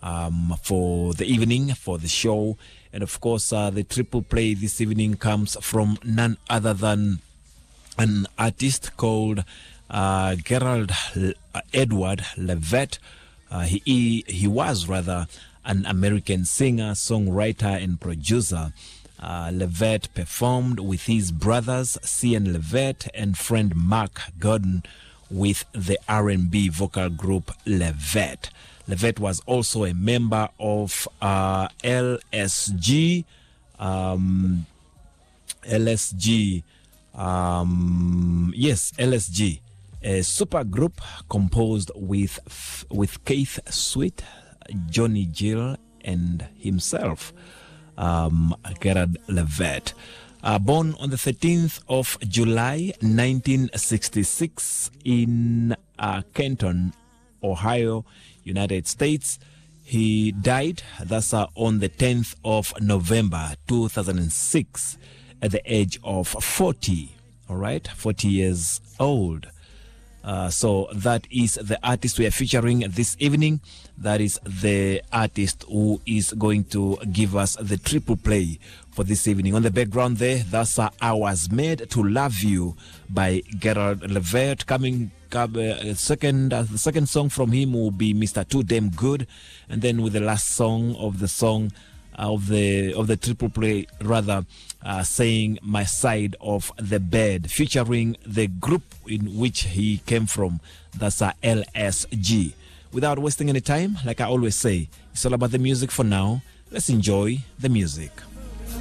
for the evening, for the show. And of course, the triple play this evening comes from none other than an artist called Gerald Edward Levert. He was rather an American singer, songwriter, and producer. Levert performed with his brothers C.N. Levert and friend Mark Gordon with the R&B vocal group Levert. Levert was also a member of LSG. LSG, a super group composed with Keith Sweet, Johnny Gill, and himself, Gerald Levert. Born on the 13th of July 1966 in Kenton, Ohio, United States. He died on the 10th of November 2006 at the age of 40. All right, 40 years old. So that is the artist we are featuring this evening. That is the artist who is going to give us the triple play for this evening. On the background there, that's I Was Made to Love You by Gerald Levert. The second song from him will be Mr. Too Damn Good, and then with the last song of the triple play, rather, saying My Side of the Bed, featuring the group in which he came from. That's LSG. Without wasting any time, like I always say, it's all about the music for now. Let's enjoy the music.